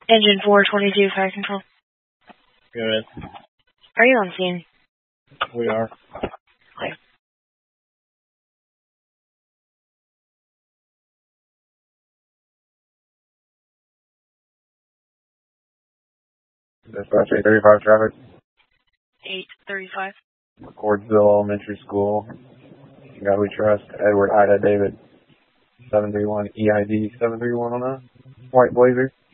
Engine 422, fire control. Good. Are you on scene? We are. Clear. Dispatch 835 traffic. 835. Cordsville Elementary School. God we trust. Edward Ida David. 731 EID 731 on a white Blazer.